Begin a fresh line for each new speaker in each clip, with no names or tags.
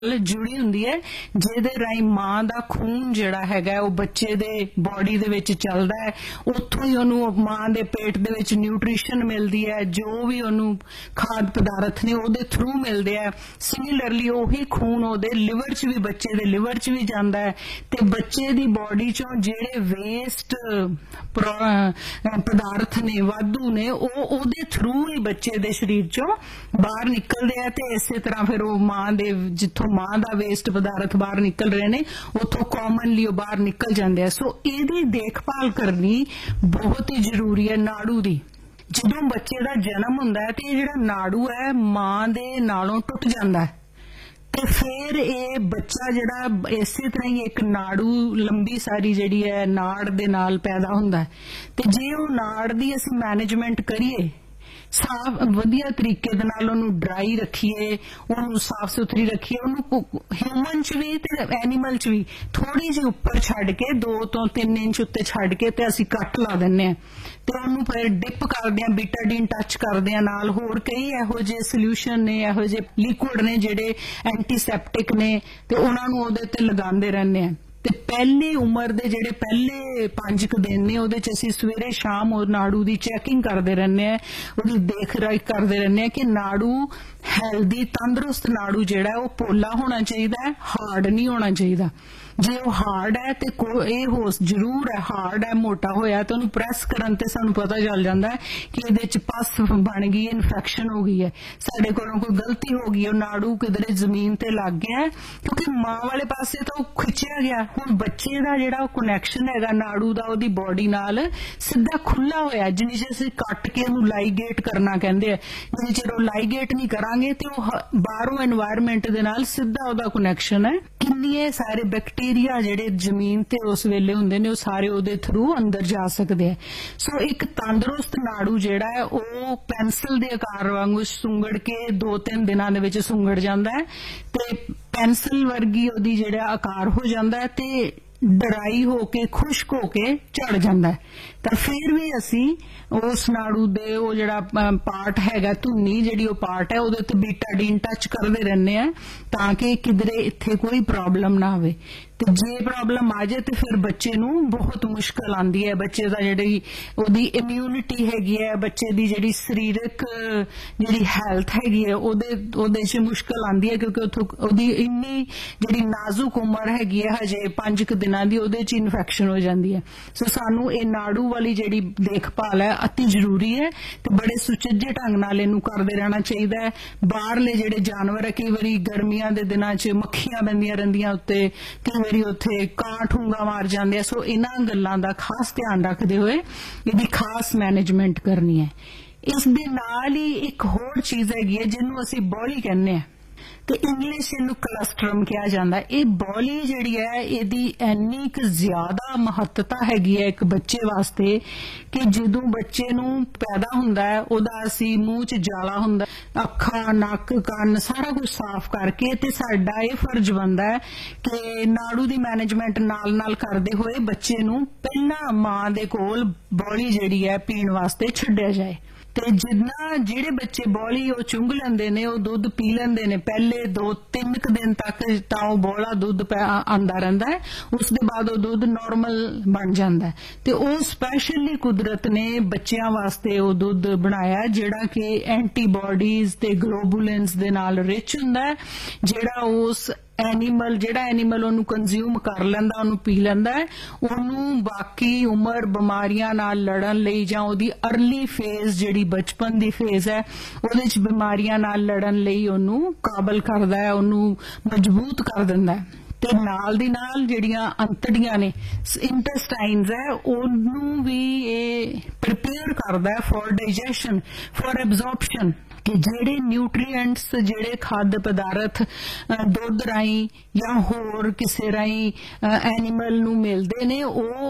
जुड़ी हुंदी है जिहदे राहीं मां दा खून जिहड़ा हैगा वो बच्चे दे बॉडी दे विच चलदा है उत्थों ही ओनू मां दे पेट दे विच न्यूट्रिशन मिलदी है जो भी ओनू खाद पदार्थ ने ओदे थ्रू मिलदे है। सिमिलरली ओही खून ओदे लिवर च भी बच्चे दे लिवर च भी जांदा है ते बच्चे दी बॉडी चों जिहड़े वेस्ट पदार्थ ने वाधू ने ओदे थ्रू ही बच्चे दे शरीर चों बाहर निकलदे है ते इसे तरह फिर वो मां दे जिथों मां दा वेस्ट पदार्थ बाहर निकल रहे ने उथों कॉमनली बाहर निकल जांदे। सो इहदी देखभाल करनी बहुत ही जरूरी है नाड़ू दी। जदों बच्चे दा जन्म हुंदा है ते जिहड़ा नाड़ू है मां दे नालों टुट जांदा है ते फिर ये बच्चा जिहड़ा इसे तरह ही एक नाड़ू लंबी सारी जिहड़ी है नाड़ दे नाल पैदा हुंदा है ते जे वो नाड़ दी असीं मैनेजमेंट करिए साफ वधिया तरीके दे नाल ओनू ड्राई रखिए ओनू साफ सुथरी रखिए ओनू ह्यूमन च भी ते एनीमल च भी थोड़ी जी उपर छड़ के 2 ਤੋਂ 3 इंच उत्ते छड़ के ते असीं कट ला दिंने आ ते ओनू फिर डिप करदे आ बीटाडीन टच करदे आ नाल होर कई इहो जे सोल्यूशन ने इहो जे लिक्विड ने जिहड़े एंटीसैप्टिक ने ते उहनां नूं ओहदे ते लगांदे रहने आ ते पहली उम्र दे जिहड़े पहले 5 दिन ने ओहदे च असीं सवेरे शाम और नाड़ू दी चैकिंग करदे रहने आ ओहदी देख रेख करदे रहने आ कि नाड़ू हेल्दी तंदुरुस्त नाड़ू जिहड़ा है वो पोला होना चाहिए हार्ड नहीं होना चाहिए। जे वो हार्ड है तो ये हो जरूर है हार्ड है मोटा होया तो प्रैस करन ते सानू पता चल जाता है कि इहदे च पस बन गई है इन्फेक्शन हो गई है साडे कोलों कोई गलती हो गई है नाड़ू किधरे जमीन ते लग गया है क्योंकि मां वाले पासे तो खिंचिया गया हुण बच्चे दा जिहड़ा कनैक्शन हैगा नाड़ू दा ओहदी बॉडी नाल सीधा खुला होया जिन्नी चਿਰ ਅਸੀਂ ਕੱਟ के ਉਹਨੂੰ ਲਾਈਗੇਟ करना ਕਹਿੰਦੇ ਆ ਜਿੰਨੀ ਚਿਰ ਉਹ ਲਾਈਗੇਟ नहीं करांगे ਤੇ ਉਹ ਬਾਹਰੋਂ এনवायरमेंट ਦੇ ਨਾਲ ਸਿੱਧਾ ਉਹਦਾ ਕਨੈਕਸ਼ਨ ਹੈ ਕਿੰਨੇ ਸਾਰੇ बैक्टीरिया ਜਿਹੜੇ ਜ਼ਮੀਨ ਤੇ ਉਸ ਵੇਲੇ ਹੁੰਦੇ ਨੇ ਉਹ ਸਾਰੇ ਉਹਦੇ ਥਰੂ ਅੰਦਰ ਜਾ ਸਕਦੇ ਆ। ਸੋ ਇੱਕ ਤੰਦਰੁਸਤ ਨਾੜੂ ਜਿਹੜਾ ਹੈ ਉਹ ਪੈਨਸਲ ਦੇ ਆਕਾਰ ਵਾਂਗੂ ਸੁੰਗੜ ਕੇ 2-3 ਦਿਨਾਂ ਦੇ ਵਿੱਚ ਸੁੰਗੜ ਜਾਂਦਾ ਹੈ ਤੇ ਪੈਨਸਲ ਵਰਗੀ ਉਹਦੀ ਜਿਹੜਾ ਆਕਾਰ ਹੋ ਜਾਂਦਾ ਹੈ ਤੇ ਡਰਾਈ ਹੋ ਕੇ ਖੁਸ਼ਕ ਹੋ ਕੇ ਝੜ ਜਾਂਦਾ ਹੈ ਤਾਂ ਫਿਰ ਵੀ ਅਸੀਂ उस नाड़ू दे वो जिहड़ा पार्ट हैगा धुन्नी जिहड़ी वो पार्ट है उहदे उत्ते बीटाडीन टच करदे रहने आ ताकि किधरे इत्थे कोई प्रॉब्लम ना आवे ते जे प्रॉब्लम आ जाए तो फिर बच्चे नूं बहुत मुश्किल आंदी है बच्चे दा जिहड़ी ओहदी इम्यूनिटी हैगी है बच्चे दी जिहड़ी शरीरक जिहड़ी हैल्थ हैगी है ओहदे च मुश्किल आंदी है क्योंकि उत्थों ओहदी इन्नी जिहड़ी नाजुक उम्र हैगी है हजे 5 दिनां दी ओहदे च इन्फेक्शन हो जाती है। सो सानू ये नाड़ू वाली जिहड़ी देखभाल है अति जरूरी है तो बड़े सुचज्जे ढंग नाल इनू करदे रहना चाहिए। बाहरले जिहड़े जानवर है कई वारी गर्मियां दे दिनां च मक्खियां बैंदियां रहिंदियां उत्ते कई वारी उत्थे कां ठूंगा मार जांदे सो इन्हां गल्लां दा खास ध्यान रखदे होए इहदी खास मैनेजमेंट करनी है। इस दे नाल ही एक होर चीज़ हैगी है जिन्नू असीं बॉली कहने आ तो इंग्लिश इनू कलस्ट्रम कहा जाता है। ये बॉली जिहड़ी है इहदी इन्नी क ज्यादा महत्ता हैगी है एक बच्चे वास्ते कि जदों बच्चे नूं पैदा हुंदा है उहदा असीं मूँह च जाला हुंदा अखां नक कान सारा कुछ साफ करके ते साडा ये फर्ज बनदा है कि नाड़ू दी मैनेजमेंट नाल नाल करदे होए बच्चे नूं पहला मां दे कोल बॉली जिहड़ी है पीण वास्ते छड्डिया जाए ते जिन्ना जिहड़े बच्चे बॉली वो चुंग लैंदे ने वो दुध पी लैंदे ने पहले 2-3 दिन तक तां वो बौला दुध आंदा रहिंदा है उसदे बाद वो दुध नॉर्मल बन जांदा है ते वो स्पैशली कुदरत ने बच्चियां वास्ते वो दुध बनाया जिहड़ा कि एंटीबॉडीज ते ग्लोबुलिन्स दे नाल रिच हुंदा है जिहड़ा उस एनीमल जिहड़ा एनीमल ओनू कंज्यूम कर लैंदा ओनू पी लैंदा है ओनू बाकी उम्र बीमारियां नाल लड़न लई जां ओदी अर्ली फेज जिहड़ी बचपन दी फेज है ओदे च बीमारियां नाल लड़न लई ओनू काबल करदा है ओनू मजबूत कर दिंदा है ते नाल दी नाल जिहड़ियां अंतड़ियां ने इंटेस्टाइन्स है ओनू भी ये प्रिपेयर करदा है फॉर डाइजेशन फॉर एब्जॉर्प्शन कि जेड़े न्यूट्रीएंट्स जेड़े खाद्य पदार्थ दुध राई या होर किसे राई एनीमल नू मिलदे ने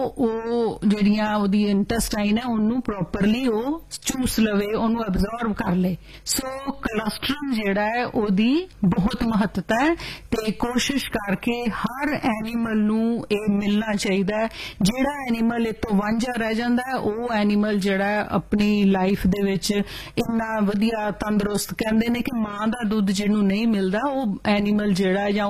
ओ जेड़ियां ओदी इंटेस्टाइन है ओनू प्रॉपरली ओ चूस लवे ओनू एब्जॉर्ब कर ले। सो कोलेस्ट्रॉल जेड़ा है ओदी बहुत महत्ता है ते कोशिश करके हर एनीमल नू ए मिलना चाहिए। जेड़ा एनीमल ए तो वांझा रह जांदा है ओ एनीमल जेड़ा अपनी लाइफ दे विच इन्ना वधिया ਤੰਦਰੁਸਤ ਕਹਿੰਦੇ ਨੇ ਕਿ ਮਾਂ ਦਾ ਦੁੱਧ ਜਿਹਨੂੰ ਨਹੀਂ ਮਿਲਦਾ ਉਹ ਐਨੀਮਲ ਜਿਹੜਾ ਜਾਂ